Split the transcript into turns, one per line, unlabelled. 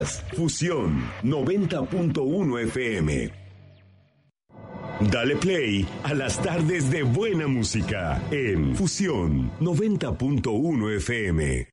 Fusión 90.1 FM. Dale play a las tardes de buena música en Fusión 90.1 FM.